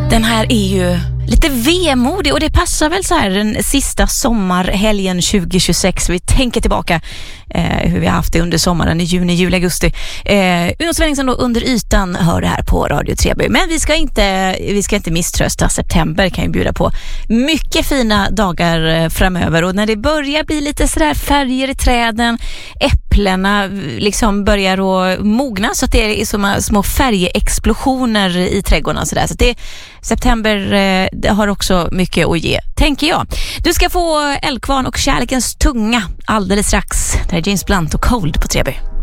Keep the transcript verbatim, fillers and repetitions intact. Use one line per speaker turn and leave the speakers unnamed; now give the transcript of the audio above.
Den här är ju lite vemodig och det passar väl så här den sista sommarhelgen tjugo tjugosex. Vi tänker tillbaka eh, hur vi har haft det under sommaren i juni, juli, augusti. Eh, Uno Svenningsson då under ytan hör det här på Radio Treby. Men vi ska inte, vi ska inte misströsta. September kan ju bjuda på mycket fina dagar framöver. Och när det börjar bli lite sådär färger i träden, äpplena liksom börjar att mogna så att det är som små färgexplosioner i trädgården och sådär. Så det, september eh, det har också mycket att ge, tänker jag. Du ska få Eldkvarn och Kärlekens tunga alldeles strax. Det är James Blunt och Cold på Treby.